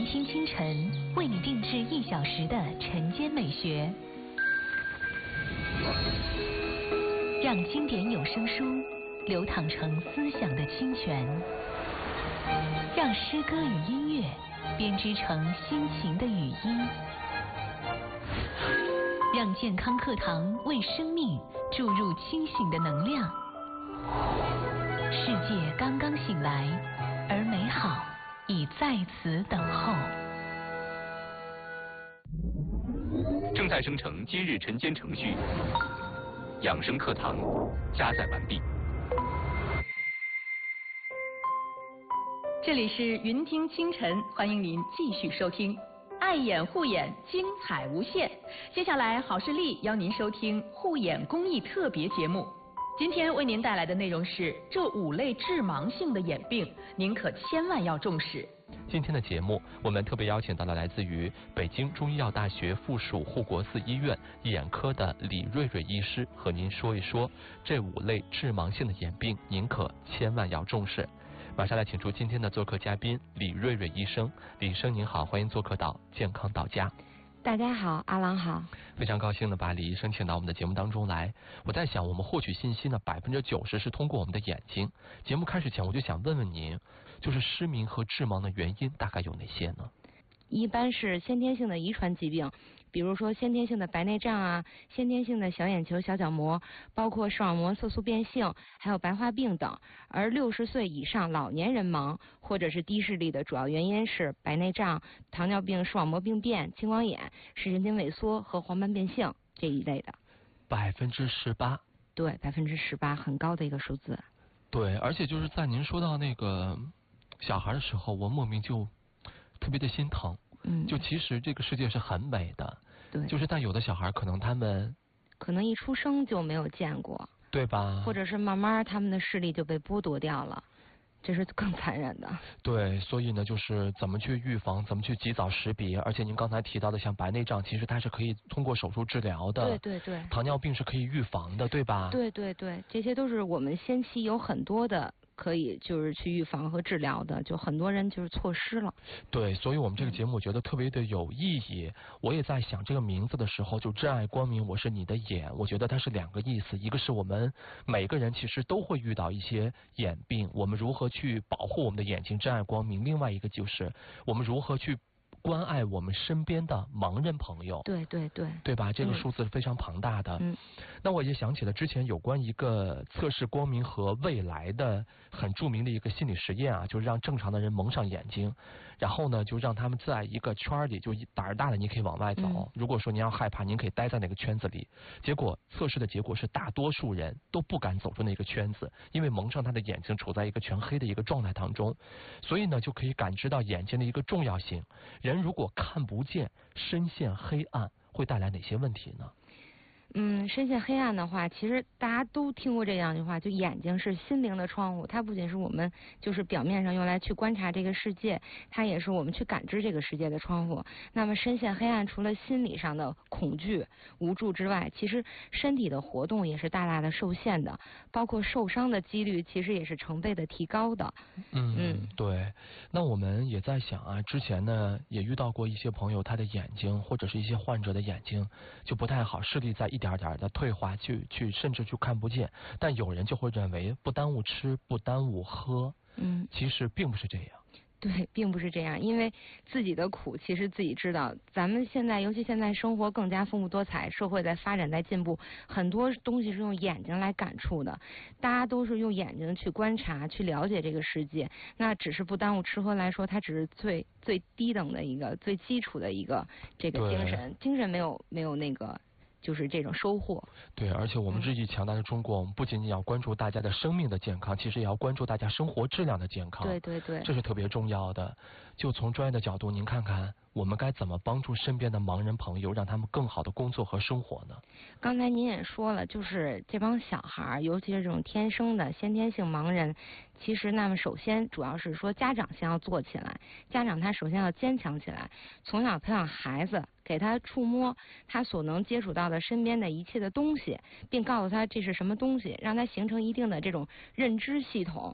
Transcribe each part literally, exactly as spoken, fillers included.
听清晨，为你定制一小时的晨间美学，让经典有声书流淌成思想的清泉，让诗歌与音乐编织成心情的语音，让健康课堂为生命注入清醒的能量。世界刚刚醒来，而美好已在此等候。 正在生成今日晨间程序，养生课堂加载完毕。 这里是云听清晨，欢迎您继续收听。爱眼护眼，精彩无限。接下来，好视力邀您收听护眼公益特别节目。今天为您带来的内容是这五类致盲性的眼病，您可千万要重视。 今天的节目，我们特别邀请到了来自于北京中医药大学附属护国寺医院眼科的李瑞瑞医师，和您说一说这五类致盲性的眼病，您可千万要重视。马上来请出今天的做客嘉宾李瑞瑞医生。李医生您好，欢迎做客到健康到家。 大家好，阿郎好。 非常高兴的把李医生请到我们的节目当中来。我在想，我们获取信息呢，百分之九十是通过我们的眼睛。节目开始前，我就想问问您，就是失明和致盲的原因大概有哪些呢？ 一般是先天性的遗传疾病，比如说先天性的白内障啊，先天性的小眼球小角膜，包括视网膜色素变性，还有白化病等。而六十岁以上老年人盲或者是低视力的主要原因是白内障、糖尿病视网膜病变、青光眼、视神经萎缩和黄斑变性这一类的。 百分之十八。 对，百分之十八，很高的一个数字。 对，而且就是在您说到那个小孩的时候，我莫名就特别的心疼。 嗯， 就其实这个世界是很美的， 对， 就是但有的小孩可能他们可能一出生就没有见过， 对吧？ 或者是慢慢他们的视力就被剥夺掉了，这是更残忍的。 对，所以呢，就是怎么去预防，怎么去及早识别。而且您刚才提到的像白内障，其实它是可以通过手术治疗的。 对对对。 糖尿病是可以预防的，对吧？ 对对对，这些都是我们先期有很多的可以就是去预防和治疗的，就很多人就是错失了。 对，所以我们这个节目我觉得特别的有意义。我也在想这个名字的时候，就真爱光明，我是你的眼，我觉得它是两个意思。一个是我们每个人其实都会遇到一些眼病，我们如何去保护我们的眼睛，真爱光明。另外一个就是我们如何去关爱我们身边的盲人朋友。 对对对， 对吧？这个数字是非常庞大的。 嗯， 那我也想起了之前有关一个测试光明和未来的很著名的一个心理实验啊，就是让正常的人蒙上眼睛，然后呢就让他们在一个圈里，就胆儿大的你可以往外走， 嗯、 如果说您要害怕，您可以待在那个圈子里。结果测试的结果是大多数人都不敢走出那个圈子，因为蒙上他的眼睛处在一个全黑的一个状态当中，所以呢就可以感知到眼睛的一个重要性。人如果看不见，深陷黑暗，会带来哪些问题呢？ 嗯，深陷黑暗的话，其实大家都听过这样一句话，就眼睛是心灵的窗户，它不仅是我们就是表面上用来去观察这个世界，它也是我们去感知这个世界的窗户。那么深陷黑暗，除了心理上的恐惧、无助之外，其实身体的活动也是大大的受限的，包括受伤的几率其实也是成倍的提高的。 嗯嗯，对。那我们也在想啊，之前呢也遇到过一些朋友，他的眼睛或者是一些患者的眼睛就不太好，视力在一点点的退化，去去甚至去看不见，但有人就会认为不耽误吃不耽误喝， 嗯， 其实并不是这样。 对，并不是这样，因为自己的苦其实自己知道。咱们现在尤其现在生活更加丰富多彩，社会在发展在进步，很多东西是用眼睛来感触的，大家都是用眼睛去观察去了解这个世界，那只是不耽误吃喝来说，它只是最最低等的一个最基础的一个这个精神，精神没有没有那个就是这种收获。 对，而且我们日益强大的中国，我们不仅仅要关注大家的生命的健康，其实也要关注大家生活质量的健康。 对对对， 这是特别重要的。就从专业的角度，您看看我们该怎么帮助身边的盲人朋友，让他们更好的工作和生活呢？ 刚才您也说了，就是这帮小孩，尤其是这种天生的先天性盲人，其实那么首先主要是说家长先要做起来，家长他首先要坚强起来，从小培养孩子，给他触摸他所能接触到的身边的一切的东西，并告诉他这是什么东西，让他形成一定的这种认知系统。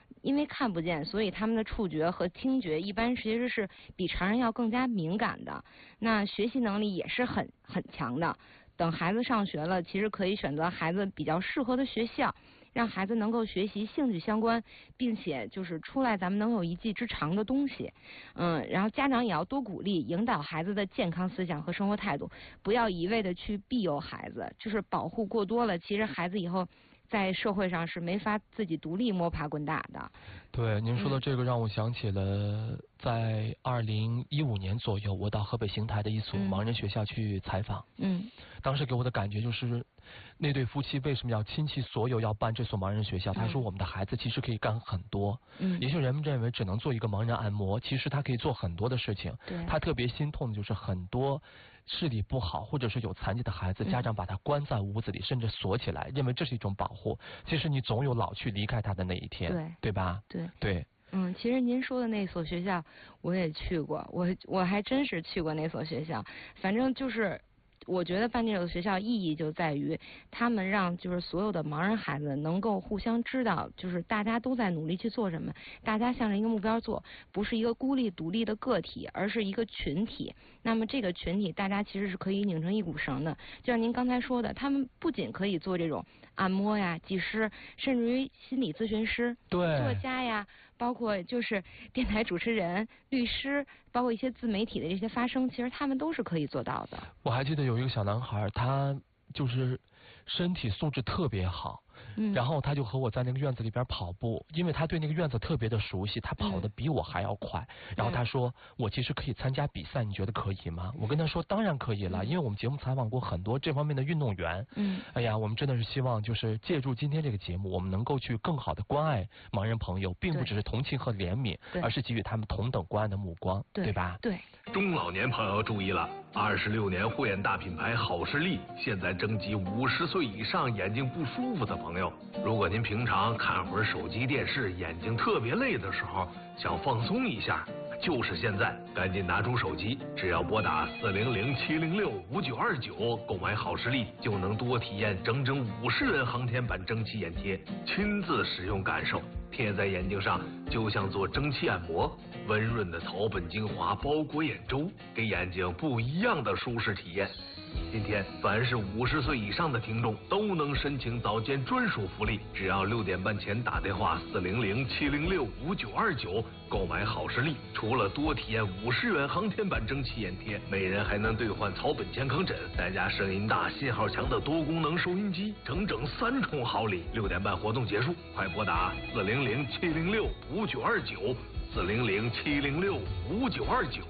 因为看不见，所以他们的触觉和听觉一般其实是比常人要更加敏感的。那学习能力也是很很强的。等孩子上学了，其实可以选择孩子比较适合的学校，让孩子能够学习兴趣相关，并且就是出来咱们能有一技之长的东西。嗯，然后家长也要多鼓励引导孩子的健康思想和生活态度，不要一味的去庇佑孩子，就是保护过多了，其实孩子以后在社会上是没法自己独立摸爬滚打的。 对，您说的这个让我想起了在二零一五年左右，我到河北邢台的一所盲人学校去采访。 嗯， 当时给我的感觉就是，那对夫妻为什么要倾其所有要办这所盲人学校？他说我们的孩子其实可以干很多。嗯，也许人们认为只能做一个盲人按摩，其实他可以做很多的事情。 对， 他特别心痛的就是很多视力不好或者是有残疾的孩子，家长把他关在屋子里，甚至锁起来，认为这是一种保护。其实你总有老去离开他的那一天， 对， 对吧？ 对对。 嗯，其实您说的那所学校我也去过，我我还真是去过那所学校，反正就是。我觉得办这所学校意义就在于，他们让就是所有的盲人孩子能够互相知道，就是大家都在努力去做什么，大家向着一个目标做，不是一个孤立独立的个体，而是一个群体。那么这个群体大家其实是可以拧成一股绳的。就像您刚才说的，他们不仅可以做这种按摩呀、技师，甚至于心理咨询师、 对作家呀。包括就是电台主持人、律师，包括一些自媒体的这些发声，其实他们都是可以做到的。 我还记得有一个小男孩，他就是身体素质特别好。嗯，然后他就和我在那个院子里边跑步，因为他对那个院子特别的熟悉，他跑得比我还要快。嗯、然后他说：“我其实可以参加比赛，你觉得可以吗？”我跟他说：“当然可以了，因为我们节目采访过很多这方面的运动员。嗯，哎呀，我们真的是希望就是借助今天这个节目，我们能够去更好的关爱盲人朋友，并不只是同情和怜悯，而是给予他们同等关爱的目光， 对, 对吧？” 对。 中老年朋友注意了，二十六年护眼大品牌好视力现在征集五十岁以上眼睛不舒服的朋友。如果您平常看会儿手机电视，眼睛特别累的时候，想放松一下，就是现在，赶紧拿出手机，只要拨打四零零七零六五九二九购买好视力，就能多体验整整五十元航天版蒸汽眼贴，亲自使用感受，贴在眼睛上就像做蒸汽按摩，温润的草本精华包裹眼周，给眼睛不一样的舒适体验。今天凡是五十岁以上的听众都能申请早间专属福利，只要六点半前打电话四零零七零六五九二九购买好视力，除了多体验五十元航天版蒸汽眼贴，每人还能兑换草本健康枕，再加声音大、信号强的多功能收音机，整整三重好礼。六点半活动结束，快拨打四零零七零六五九二九四零零七零六五九二九。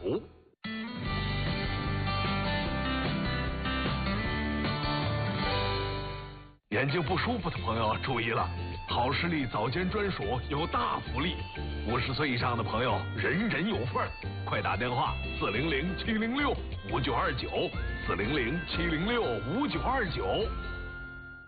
眼睛不舒服的朋友注意了，好视力早间专属有大福利，五十岁以上的朋友人人有份，快打电话四零零七零六五九二九四零零七零六五九二九。